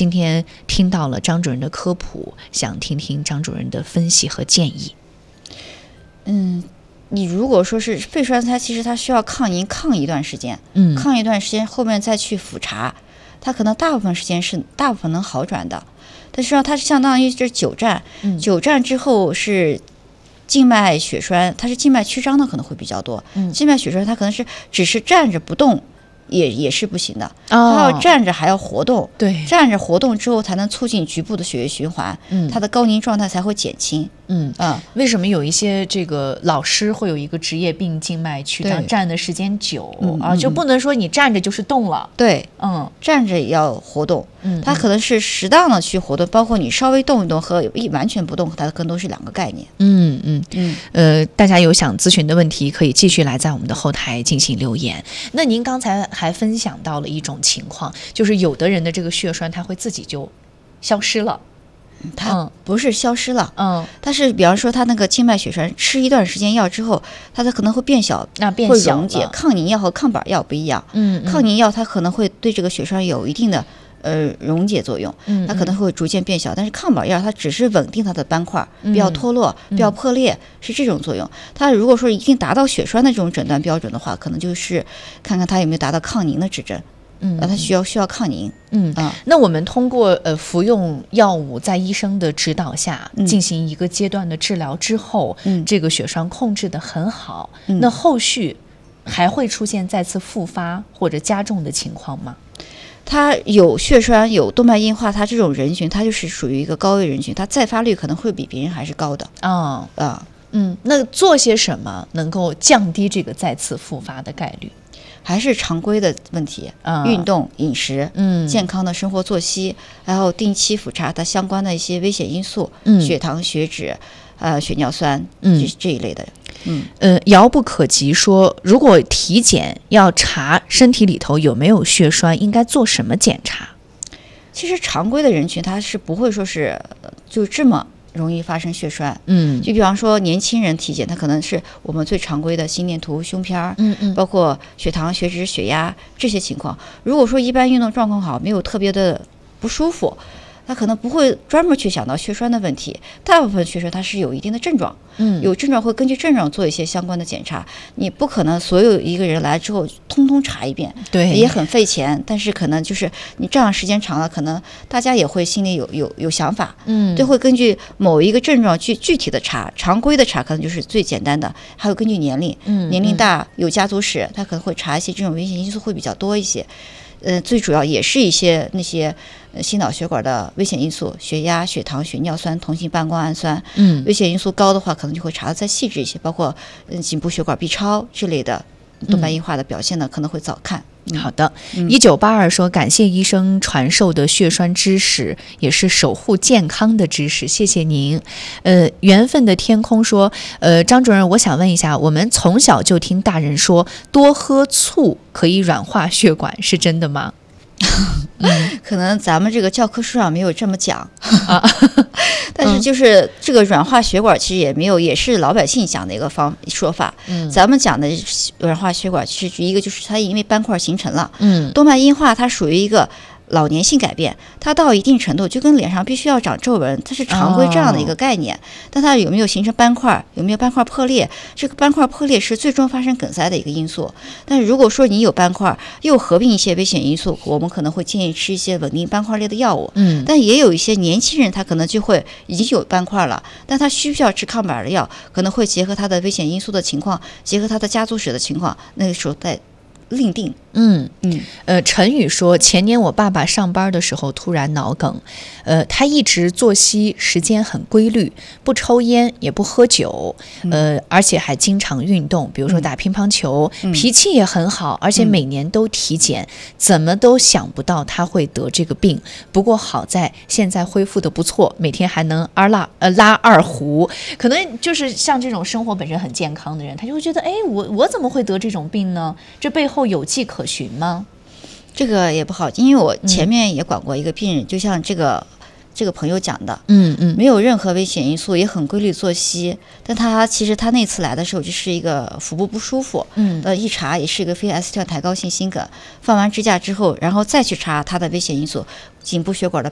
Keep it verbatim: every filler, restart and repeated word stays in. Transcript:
今天听到了张主任的科普，想听听张主任的分析和建议。 嗯，你如果说是肺栓塞，其实它需要抗凝抗一段时间， 嗯， 抗一段时间后面再去复查，它可能大部分时间是大部分能好转的。但是它是相当于这久站， 嗯、 久站之后是静脉血栓，它是静脉曲张的可能会比较多。 嗯， 静脉血栓它可能是只是站着不动。也也是不行的， 哦， 它要站着还要活动， 对， 站着活动之后才能促进局部的血液循环， 嗯， 它的高凝状态才会减轻。 嗯啊， 为什么有一些这个老师会有一个职业病静脉曲张，站的时间久、 嗯、 啊，就不能说你站着就是动了。 对， 嗯， 站着也要活动， 嗯， 它可能是适当的去活动，包括你稍微动一动和完全不动，它可能都是两个概念。 嗯嗯嗯， 呃，大家有想咨询的问题，可以继续来在我们的后台进行留言。那您刚才还分享到了一种情况，就是有的人的这个血栓，它会自己就消失了。 它不是消失了， 嗯， 它是比方说它那个静脉血栓吃一段时间药之后，它的可能会变小， 那变会小溶解。抗凝药和抗板药不一样， 嗯， 抗凝药它可能会对这个血栓有一定的呃溶解作用， 嗯， 它可能会逐渐变小。但是抗板药它只是稳定它的斑块，不要脱落， 嗯、 不要破裂，是这种作用。它如果说一定达到血栓的这种诊断标准的话，可能就是看看它有没有达到抗凝的指征。 嗯， 它需要需要抗凝。 嗯啊，那我们通过呃服用药物，在医生的指导下、嗯、进行一个阶段的治疗之后， 嗯， 这个血栓控制得很好、 嗯， 那后续还会出现再次复发或者加重的情况吗？ 它有血栓、有动脉硬化，它这种人群，它就是属于一个高危人群，它再发率可能会比别人还是高的。 啊、 哦、啊， 嗯，那做些什么能够降低这个再次复发的概率？ 还是常规的问题， 啊、 运动、饮食， 嗯， 健康的生活作息，然后定期复查它相关的一些危险因素， 嗯， 血糖、血脂，呃，血尿酸， 嗯， 这一类的，嗯， 呃，遥不可及说，如果体检要查身体里头有没有血栓，应该做什么检查？ 其实常规的人群他是不会说是就这么容易发生血栓， 嗯， 就比方说年轻人体检，它可能是我们最常规的心电图、胸片， 嗯嗯， 包括血糖、血脂、血压这些情况。如果说一般运动状况好，没有特别的不舒服，他可能不会专门去想到血栓的问题。大部分血栓它是有一定的症状， 嗯， 有症状会根据症状做一些相关的检查。你不可能所有一个人来之后通通查一遍， 对， 也很费钱。但是可能就是你这样时间长了，可能大家也会心里有有有想法， 嗯， 就会根据某一个症状去具体的查。常规的查可能就是最简单的，还有根据年龄， 嗯， 年龄大有家族史，他可能会查一些这种危险因素会比较多一些。呃，最主要也是一些那些呃心脑血管的危险因素，血压、血糖、血尿酸、同性半胱氨酸， 嗯， 危险因素高的话，可能就会查得再细致一些，包括嗯颈部血管 B 超之类的动脉硬化的表现呢，嗯、可能会早看。 嗯、好的，一九八二说感谢医生传授的血栓知识，也是守护健康的知识，谢谢您。呃，缘分的天空说，呃，张主任，我想问一下，我们从小就听大人说多喝醋可以软化血管，是真的吗？ 嗯、可能咱们这个教科书上没有这么讲啊，但是就是这个软化血管其实也没有，也是老百姓讲的一个方说法。 嗯， 咱们讲的软化血管，其实一个就是它因为斑块形成了， 嗯， 动脉硬化它属于一个老年性改变，它到一定程度就跟脸上必须要长皱纹，它是常规这样的一个概念。哦、但它有没有形成斑块，有没有斑块破裂，这个斑块破裂是最终发生梗塞的一个因素。但是如果说你有斑块，又合并一些危险因素，我们可能会建议吃一些稳定斑块类的药物。 嗯， 但也有一些年轻人他可能就会已经有斑块了，但他需不需要吃抗板的药，可能会结合他的危险因素的情况，结合他的家族史的情况，那个时候再另定。 嗯嗯， 呃，陈宇说，前年我爸爸上班的时候突然脑梗，呃，他一直作息时间很规律，不抽烟也不喝酒，呃，而且还经常运动，比如说打乒乓球， 嗯、 脾气也很好，而且每年都体检，嗯、怎么都想不到他会得这个病。不过好在现在恢复的不错，每天还能二拉呃拉二胡，可能就是像这种生活本身很健康的人，他就会觉得，哎，我我怎么会得这种病呢？这背后有迹可循吗？ 这个也不好，因为我前面也管过一个病人，嗯、就像这个这个朋友讲的， 嗯嗯， 没有任何危险因素，也很规律作息，但他其实他那次来的时候就是一个腹部不舒服， 嗯， 呃，一查也是一个非 S 段抬高性心梗，放完支架之后，然后再去查他的危险因素，颈部血管的